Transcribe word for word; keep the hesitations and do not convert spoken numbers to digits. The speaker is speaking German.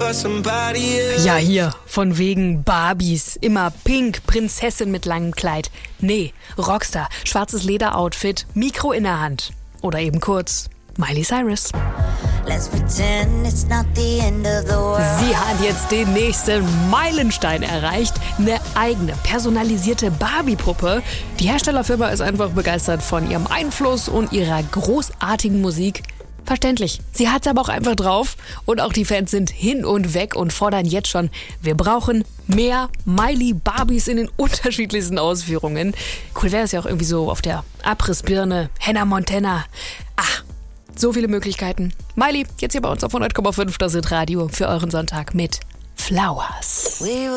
Ja, hier, von wegen Barbies, immer pink, Prinzessin mit langem Kleid. Nee, Rockstar, schwarzes Lederoutfit, Mikro in der Hand. Oder eben kurz, Miley Cyrus. Let's pretend it's not the end of the world. Sie hat jetzt den nächsten Meilenstein erreicht. Eine eigene, personalisierte Barbie-Puppe. Die Herstellerfirma ist einfach begeistert von ihrem Einfluss und ihrer großartigen Musik. Verständlich. Sie hat's aber auch einfach drauf. Und auch die Fans sind hin und weg und fordern jetzt schon, wir brauchen mehr Miley Barbies in den unterschiedlichsten Ausführungen. Cool wäre es ja auch irgendwie so auf der Abrissbirne, Hannah Montana. Ach, so viele Möglichkeiten. Miley, jetzt hier bei uns auf hundert Komma fünf, das ist Radio für euren Sonntag mit Flowers.